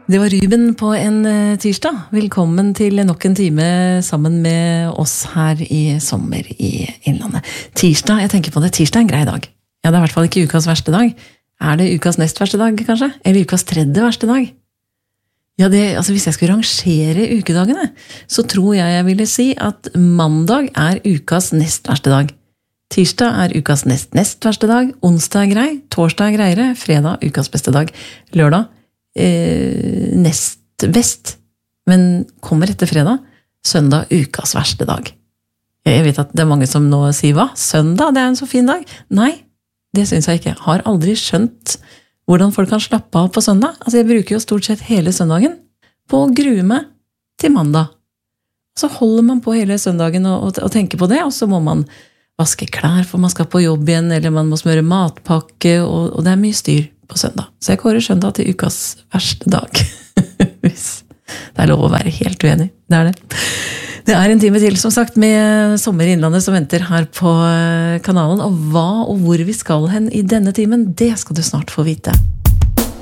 Det var Ruben på en tirsdag. Velkommen til nok en time sammen med oss her i sommer i Innlandet. Tirsdag, jeg tenker på det, tirsdag er en grei dag. Ja, det er i hvert fall ikke ukas verste dag. Er det ukas nest verste dag, kanskje? Eller ukas tredje verste dag? Ja, altså hvis jeg skulle rangere ukedagene, så tror jeg ville si at mandag er ukas nest verste dag. Tirsdag er ukas nest verste dag, onsdag er grei, torsdag er greiere, fredag ukas beste dag, lørdag nest best, men kommer etter fredag, søndag ukas verste dag. Jeg vet at det er mange som nå sier hva? Søndag, det er en så fin dag. Nei, det synes jeg ikke. Jeg har aldri skjønt hvordan folk kan slappe av på søndag. Altså jeg bruker jo stort sett hele søndagen på å grue meg til mandag. Så holder man på hele søndagen og tenker på det, og så må man vaske klær for man skal på jobb igjen, eller man må smøre matpakke, og det er mye styr på søndag. Så jeg kårer søndag til ukas verste dag. Hvis det er lov å være helt uenig. Det er det. Det er en time til, som sagt, med Sommer i Innlandet som venter her på kanalen. Og hva og hvor vi skal hen i denne timen, det skal du snart få vite.